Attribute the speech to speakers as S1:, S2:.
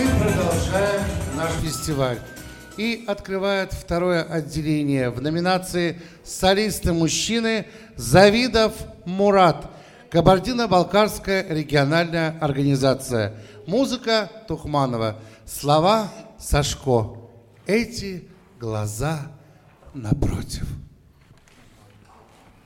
S1: Продолжаем наш фестиваль. И открывает второе отделение в номинации «Солисты-мужчины» Завидов Мурат. Кабардино-Балкарская региональная организация. Музыка Тухманова. Слова Сашко. Эти глаза напротив.